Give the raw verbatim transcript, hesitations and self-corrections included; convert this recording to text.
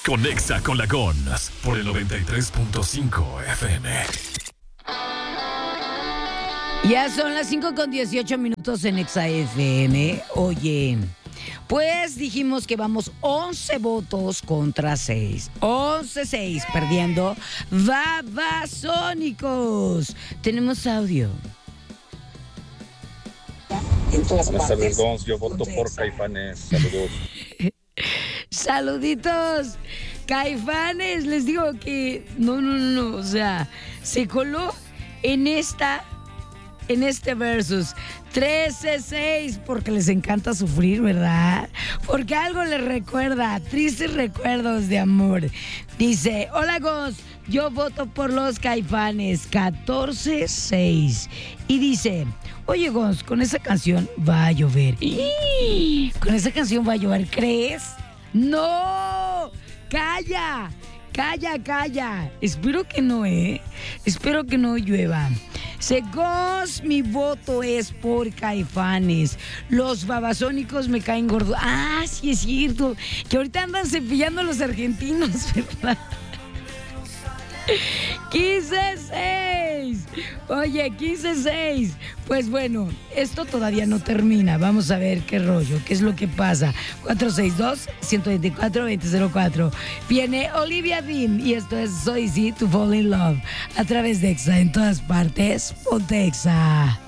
Conexa con la Gons por el noventa y tres punto cinco F M. Ya son las cinco con dieciocho minutos en Exa F M. Oye, pues dijimos que vamos once votos contra seis. once seis perdiendo. Babasónicos. Tenemos audio. Buenas tardes, Gons. Yo voto por Caifanes. Saludos. Saluditos, Caifanes. Les digo que no, no, no, no. O sea, se coló en esta, en este versus. trece seis, porque les encanta sufrir, ¿verdad? Porque algo les recuerda, tristes recuerdos de amor. Dice, hola Gons, yo voto por los Caifanes, catorce seis. Y dice, oye Gons, con esa canción va a llover. ¡Y! Con esa canción va a llover, ¿crees? ¡No! ¡Calla! Calla, calla. Espero que no, ¿eh? Espero que no llueva. Segos, mi voto es por Caifanes. Los babasónicos me caen gordos. Ah, sí es cierto. Que ahorita andan cepillando a los argentinos, ¿verdad? quince seis. Oye, quince seis. Pues bueno, esto todavía no termina. Vamos a ver qué rollo, qué es lo que pasa. cuatro seis dos, uno dos cuatro, dos cero cero cuatro. Viene Olivia Dean y esto es So Easy to Fall in Love. A través de Exa en todas partes. Ponte Exa.